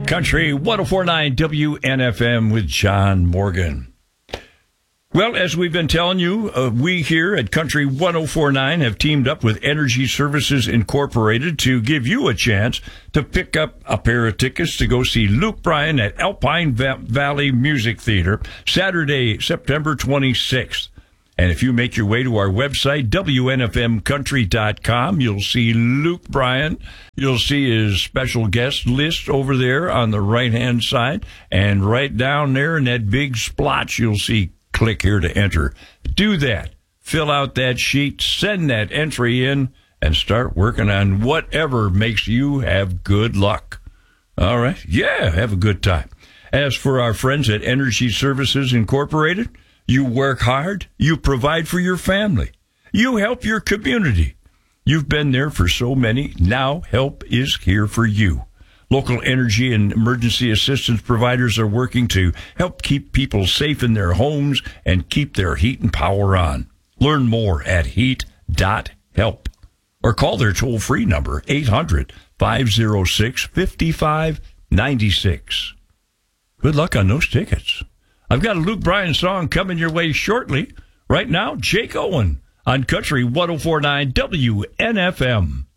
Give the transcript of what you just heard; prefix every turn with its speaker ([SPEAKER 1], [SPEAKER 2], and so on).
[SPEAKER 1] Country 104.9 WNFM with John Morgan. Well, as we've been telling you, we here at Country 104.9 have teamed up with Energy Services Incorporated to give you a chance to pick up a pair of tickets to go see Luke Bryan at Alpine Valley Music Theater Saturday, September 26th. And if you make your way to our website, WNFMcountry.com, you'll see Luke Bryan. You'll see his special guest list over there on the right-hand side. And right down there in that big splotch, you'll see click here to enter. Do that. Fill out that sheet, send that entry in, and start working on whatever makes you have good luck. All right? Yeah, have a good time. As for our friends at Energy Services Incorporated, you work hard, you provide for your family, you help your community. You've been there for so many, now help is here for you. Local energy and emergency assistance providers are working to help keep people safe in their homes and keep their heat and power on. Learn more at heat.help or call their toll-free number, 800-506-5596. Good luck on those tickets. I've got a Luke Bryan song coming your way shortly. Right now, Jake Owen on Country 104.9 WNFM.